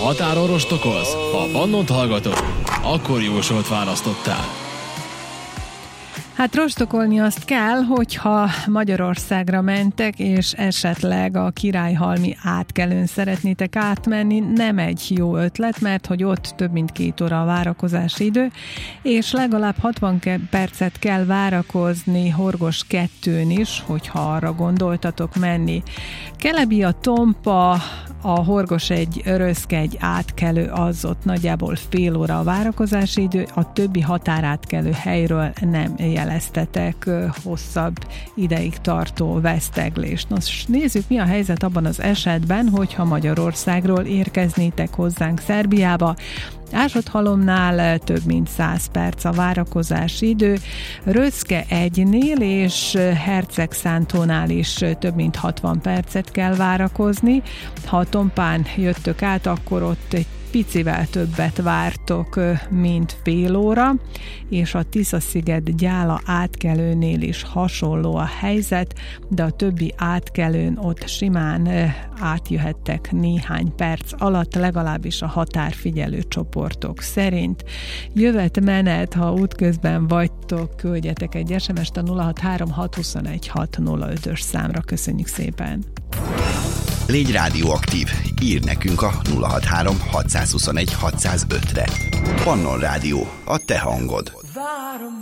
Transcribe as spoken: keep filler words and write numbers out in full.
határon rostokolsz? Ha Pannont hallgatod, akkor jósolt választottál. Hát rostokolni azt kell, hogyha Magyarországra mentek, és esetleg a Királyhalmi átkelőn szeretnétek átmenni, nem egy jó ötlet, mert hogy ott több mint két óra a várakozási idő, és legalább hatvan percet kell várakozni Horgos kettőn is, hogyha arra gondoltatok menni. Kelebia, Tompa, a Horgos egy, Röszke egy átkelő, az ott nagyjából fél óra a várakozási idő, a többi határátkelő helyről nem jeleztetek hosszabb ideig tartó veszteglést. Nos, nézzük, mi a helyzet abban az esetben, hogyha Magyarországról érkeznétek hozzánk Szerbiába. Ásodhalomnál több mint száz perc a várakozási idő, Röszke egynél és Hercegszántónál is több mint hatvan percet kell várakozni. Ha a Tompán jöttök át, akkor ott egy picivel többet vártok, mint fél óra, és a Tisza-sziget Gyála átkelőnél is hasonló a helyzet, de a többi átkelőn ott simán átjöhettek néhány perc alatt, legalábbis a határfigyelő csoportok szerint. Jövet-menet, ha útközben vagytok, küldjetek egy es em est a nulla hat három hat huszonegyvenhat nulla ötös számra. Köszönjük szépen! Légy rádióaktív, írd nekünk a nulla hat három hat huszonegyvenhat nulla ötre. Pannon Rádió, a te hangod.